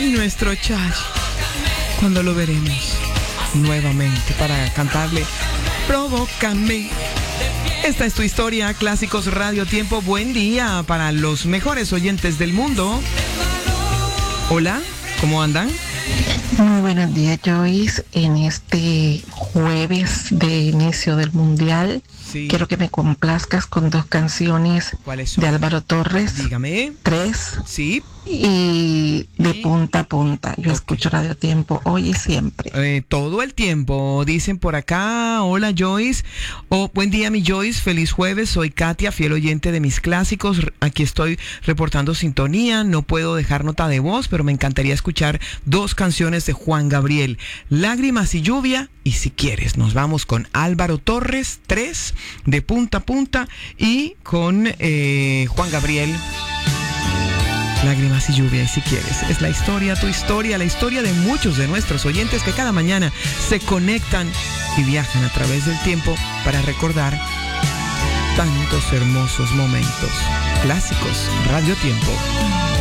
nuestro Chachi. ¿Cuándo lo veremos nuevamente para cantarle Provócame? Esta es tu historia, Clásicos Radio Tiempo. Buen día para los mejores oyentes del mundo. Hola, ¿cómo andan? Muy buenos días, Joyce. En este jueves de inicio del Mundial, sí, quiero que me complazcas con dos canciones de Álvaro Torres. Dígame. 3. Sí. Y de punta a punta. Yo escucho Radio Tiempo hoy y siempre. Todo el tiempo, dicen por acá. Hola, Joyce. Buen día, mi Joyce. Feliz jueves. Soy Katia, fiel oyente de mis clásicos. Aquí estoy reportando sintonía. No puedo dejar nota de voz, pero me encantaría escuchar dos canciones de Juan Gabriel: Lágrimas y Lluvia, y Si Quieres. Nos vamos con Álvaro Torres, 3, de punta a punta, y con Juan Gabriel, Lágrimas y Lluvia, y Si Quieres. Es la historia, tu historia, la historia de muchos de nuestros oyentes que cada mañana se conectan y viajan a través del tiempo para recordar tantos hermosos momentos. Clásicos Radio Tiempo.